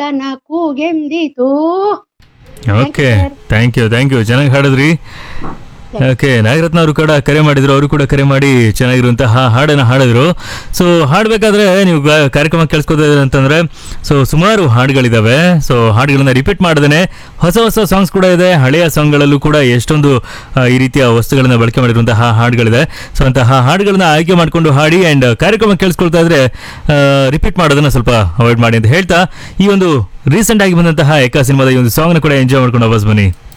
ಕಾಲನ ಕೂಗೆಂದಿತು. Okay, thank you ಚೆನ್ನಾಗಿ ಹಾಡಿದ್ರಿ. Okay, Nagaratna ಅವರು ಕೂಡ ಕರೆ ಮಾಡಿದ್ರು, ಅವರು ಕೂಡ ಕರೆ ಮಾಡಿ ಚೆನ್ನಾಗಿರುವಂತಹ ಹಾಡನ್ನು ಹಾಡಿದ್ರು. ಸೊ ಹಾಡಬೇಕಾದ್ರೆ ನೀವು ಕಾರ್ಯಕ್ರಮ ಕೇಳಿಸ್ಕೊತಿದ್ರೆ ಅಂತಂದರೆ ಸೊ ಸುಮಾರು ಹಾಡುಗಳಿದ್ದಾವೆ. ಸೊ ಹಾಡುಗಳನ್ನ ರಿಪೀಟ್ ಮಾಡ್ದೇ ಹೊಸ ಸಾಂಗ್ಸ್ ಕೂಡ ಇದೆ. ಹಳೆಯ ಸಾಂಗ್ಗಳಲ್ಲೂ ಕೂಡ ಎಷ್ಟೊಂದು ಈ ರೀತಿಯ ವಸ್ತುಗಳನ್ನ ಬಳಕೆ ಮಾಡಿರುವಂತಹ ಹಾಡುಗಳಿದೆ. ಸೊ ಅಂತಹ ಹಾಡುಗಳನ್ನ ಆಯ್ಕೆ ಮಾಡಿಕೊಂಡು ಹಾಡಿ ಆ್ಯಂಡ್ ಕಾರ್ಯಕ್ರಮ ಕೇಳಿಸ್ಕೊಳ್ತಾ ಇದ್ರೆ ರಿಪೀಟ್ ಮಾಡೋದನ್ನ ಸ್ವಲ್ಪ ಅವಾಯ್ಡ್ ಮಾಡಿ ಅಂತ ಹೇಳ್ತಾ ಈ ಒಂದು ರೀಸೆಂಟ್ ಆಗಿ ಬಂದಂತಹ ಏಕಾ ಸಿನಿಮಾದ ಈ ಒಂದು ಸಾಂಗ್ನ ಕೂಡ ಎಂಜಾಯ್ ಮಾಡ್ಕೊಂಡು ವಾಪಸ್ ಬನ್ನಿ.